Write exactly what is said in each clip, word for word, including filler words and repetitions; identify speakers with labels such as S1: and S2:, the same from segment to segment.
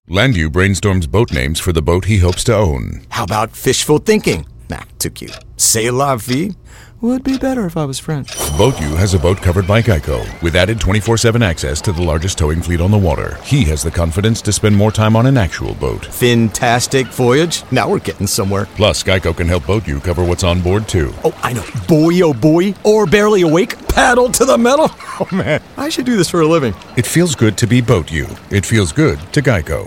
S1: Landu brainstorms boat names for the boat he hopes to own.
S2: How about fishful thinking? Nah, too cute. C'est la vie would be better if I was French.
S1: BoatU has a boat covered by Geico with added twenty-four seven access to the largest towing fleet on the water. He has the confidence to spend more time on an actual boat.
S2: Fantastic voyage. Now we're getting somewhere.
S1: Plus, Geico can help BoatU cover what's on board too.
S2: Oh, I know. Boy, oh boy. Or barely awake. Paddle to the metal. Oh man, I should do this for a living.
S1: It feels good to be BoatU. It feels good to Geico.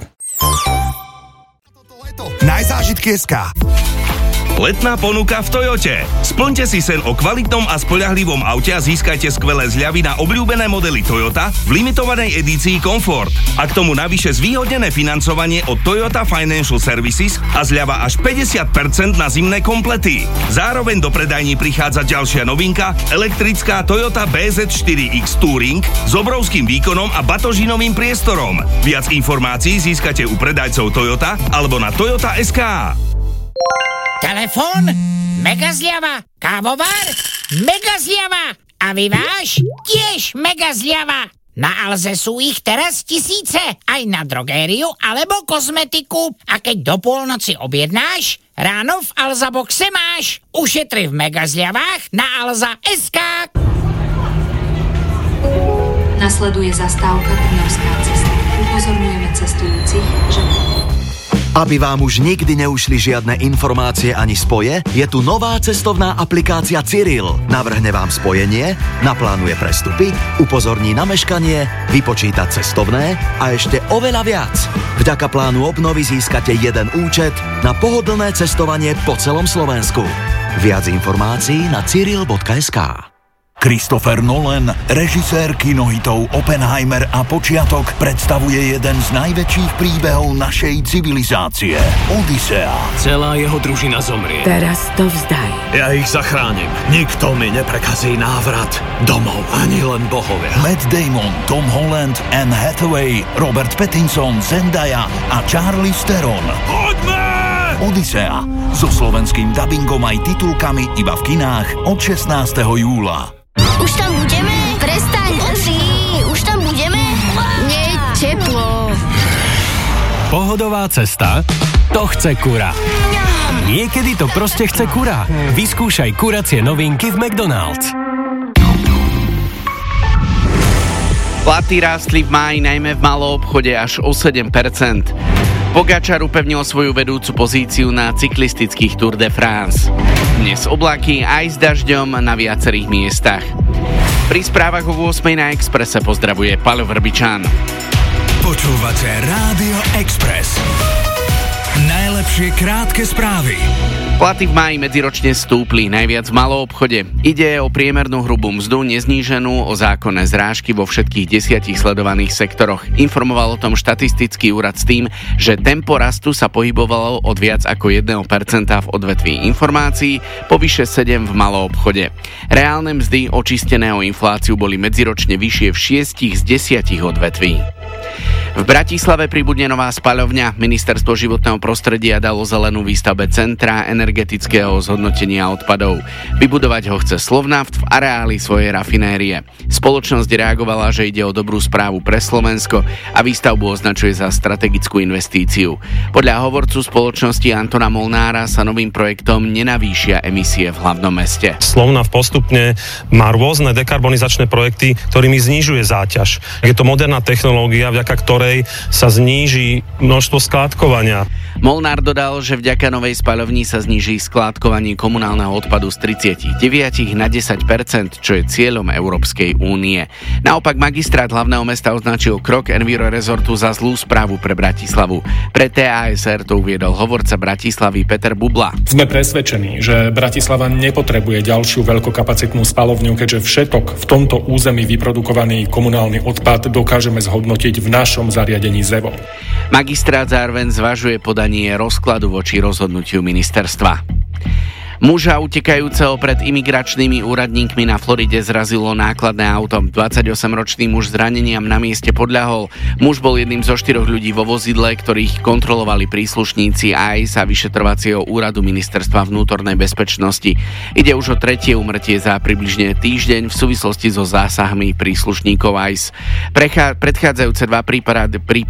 S3: Najzážitky bodka es ká.
S4: Letná ponuka v Toyote. Splňte si sen o kvalitnom a spoľahlivom aute a získajte skvelé zľavy na obľúbené modely Toyota v limitovanej edícii Comfort. A k tomu navyše zvýhodnené financovanie od Toyota Financial Services a zľava až päťdesiat percent na zimné komplety. Zároveň do predajní prichádza ďalšia novinka, elektrická Toyota bé zet štyri iks Touring s obrovským výkonom a batožinovým priestorom. Viac informácií získate u predajcov Toyota alebo na Toyota bodka es ká.
S5: Telefón, mega zľava, kávovar, mega zľava a vyváž, tiež mega zľava. Na Alze sú ich teraz tisíce, aj na drogériu alebo kozmetiku. A keď do polnoci objednáš, ráno v Alza boxe máš. Ušetri v mega zľavách na alza bodka es ká.
S6: Nasleduje zastávka Trnavská cesta. Upozorňujeme cestujúcich, že...
S7: Aby vám už nikdy neušli žiadne informácie ani spoje, je tu nová cestovná aplikácia Cyril. Navrhne vám spojenie, naplánuje prestupy, upozorní na meškanie, vypočíta cestovné a ešte oveľa viac. Vďaka plánu obnovy získate jeden účet na pohodlné cestovanie po celom Slovensku. Viac informácií na cyril bodka es ká.
S3: Christopher Nolan, režisér kinohitov Oppenheimer a Počiatok, predstavuje jeden z najväčších príbehov našej civilizácie. Odysea.
S8: Celá jeho družina zomrie.
S9: Teraz to vzdaj.
S8: Ja ich zachránim. Nikto mi neprekazí návrat domov. Ani len bohovia.
S3: Matt Damon, Tom Holland, Anne Hathaway, Robert Pattinson, Zendaya a Charlize Theron.
S8: Poďme!
S3: Odysea. So slovenským dabingom aj titulkami iba v kinách od šestnásteho júla.
S10: Už tam budeme? Prestaň, oci, už tam budeme? Nie, teplo.
S11: Pohodová cesta? To chce kura. Niekedy to proste chce kura. Vyskúšaj kuracie novinky v McDonald's.
S12: Platy rástli v máji najmä v maloobchode až o sedem percent. Pogačar upevnil svoju vedúcu pozíciu na cyklistických Tour de France. Dnes oblaky aj s dažďom na viacerých miestach. Pri správach o ôsmej na Expresse pozdravuje Paľo Vrbičan.
S3: Počúvate Rádio Express. Najlepšie krátke správy.
S12: Platy v máji medziročne stúpli najviac v maloobchode. Ide o priemernú hrubú mzdu nezníženú o zákonné zrážky vo všetkých desiatich sledovaných sektoroch. Informoval o tom štatistický úrad s tým, že tempo rastu sa pohybovalo od viac ako jedno percento v odvetví informácií po vyše sedem v maloobchode. Reálne mzdy očistené o infláciu boli medziročne vyššie v šiestich z desiatich odvetví. V Bratislave pribudne nová spaľovňa. Ministerstvo životného prostredia dalo zelenú výstavbe centra energetického zhodnotenia odpadov. Vybudovať ho chce Slovnaft v areáli svojej rafinérie. Spoločnosť reagovala, že ide o dobrú správu pre Slovensko a výstavbu označuje za strategickú investíciu. Podľa hovorcu spoločnosti Antona Molnára sa novým projektom nenavýšia emisie v hlavnom meste.
S13: Slovnaft postupne má rôzne dekarbonizačné projekty, ktorými znižuje záťaž. Je to moderná technológia, vďaka ktorej sa zníži množstvo skládkovania.
S12: Molnár dodal, že vďaka novej spaľovni sa zníži skládkovanie komunálneho odpadu z tridsaťdeväť na desať percent, čo je cieľom Európskej únie. Naopak magistrát hlavného mesta označil krok Enviro Resortu za zlú správu pre Bratislavu. Pre té á es er to uviedol hovorca Bratislavy Peter Bubla.
S14: Sme presvedčení, že Bratislava nepotrebuje ďalšiu veľkokapacitnú spaľovňu, keďže všetok v tomto území vyprodukovaný komunálny odpad dokážeme zhodnotiť v našom zariadení ZEVO.
S12: Magistrát zároveň zvažuje podanie rozkladu voči rozhodnutiu ministerstva. Muža utekajúceho pred imigračnými úradníkmi na Floride zrazilo nákladné auto. dvadsaťosemročný muž s zraneniam na mieste podľahol. Muž bol jedným zo štyroch ľudí vo vozidle, ktorých kontrolovali príslušníci á í es a vyšetrovacieho úradu Ministerstva vnútornej bezpečnosti. Ide už o tretie úmrtie za približne týždeň v súvislosti so zásahmi príslušníkov á í es. Prechá- predchádzajúce dva prípady